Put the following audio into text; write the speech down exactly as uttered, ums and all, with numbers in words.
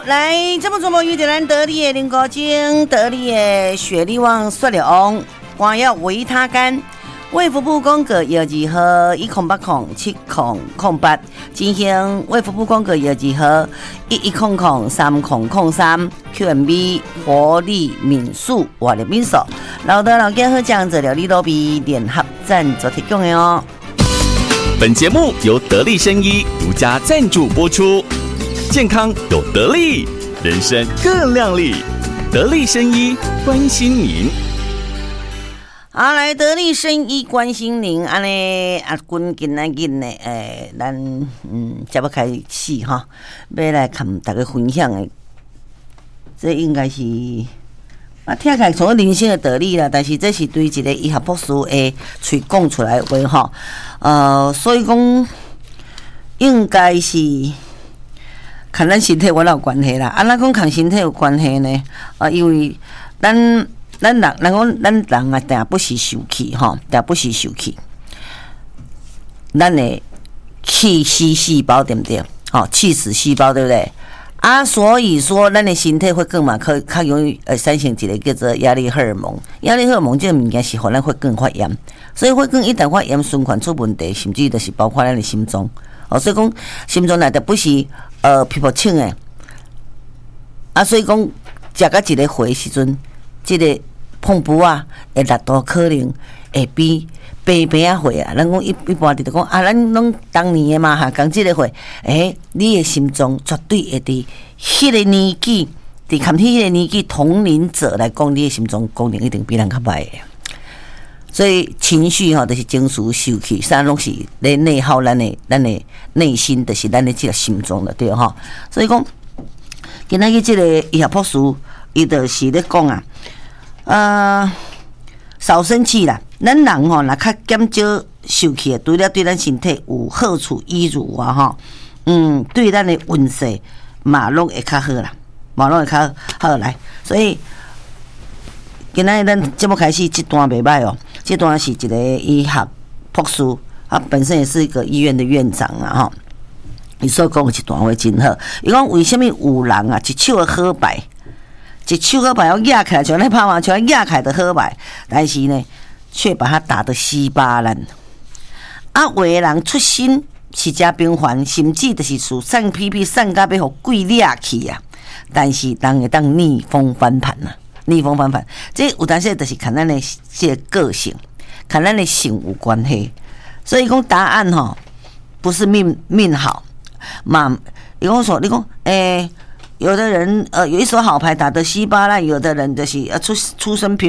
来，这么做么遇到咱得力的林高精，得力的雪力旺塑料翁，光要维他干。卫福部公告幺二号一空八空七空空八，进行卫福部公告幺二号一一空空三空空三 Q M B 活力民宿活力民宿，老德老家好酱子料理都比联合赞助提供的哦。 本节目由得力生医独家赞助播出，健康有得力，人生更亮丽。得力生医关心您。 好，来得力生医关心您，安尼阿君今仔日呢，诶，咱嗯，才要开始哈，要来跟大家分享的，这应该是啊，听起来从人生的道理啦，但是这是对一个医学博士的嘴讲出来的话哈，呃，所以讲应该是跟咱身体有有关系啦。啊，咱讲跟身体有关系呢？啊，因为咱。咱人，人讲咱人啊，定不是受气吼，定不是受气。咱的气息细胞对不对？哦，气死细胞对不对？啊，所以说咱的身体会更嘛，可较容易呃产生一个叫做压力荷尔蒙。压力荷尔蒙这个物件是互咱会更发炎，所以会更一旦发炎循环出问题，甚至就是包括咱的心脏。哦，所以讲心脏内底不是呃皮肤清的，啊，所以讲食到一个回时阵，这个。碰不啊，会力度可能会比白白啊岁啊。咱讲一一般伫就讲啊，咱拢当年的嘛哈，讲即个岁，诶、欸，你的心脏绝对会伫迄个年纪，伫看起迄个年纪同龄者来讲，你的心脏功能一定比咱较歹的。所以情绪吼，就是情绪受气，啥拢是咧内耗咱的咱的内心，就是咱的即个心脏了，对吼。所以讲，今仔日即个医学博士，伊就是咧讲啊。呃，少生气啦！咱人吼，若较减少受气，除了对咱身体有好处以外吼，嗯，对咱的运势嘛拢会较好啦，嘛拢会较好来。所以今仔日咱节目开始，这段袂歹哦，这段是一个医学博士，他本身也是一个医院的院长啊吼。伊所讲的一段话真好，伊讲为什么有人啊，一手的好牌？一手好牌要压起来，像那拍麻将压起来的好牌，但是呢，却把它打得稀巴烂。啊，有的人出身是真平凡，甚至就是属散屁屁散到要互鬼掠去啊。但是人会当逆风翻盘啊，逆风翻盘，这有当时就是看咱的这个个性，看咱的性有关系。所以讲答案吼，不是命命好嘛。伊讲说，你讲诶。欸有的人呃有一手好牌打得稀巴烂，有的人就是呃出出身平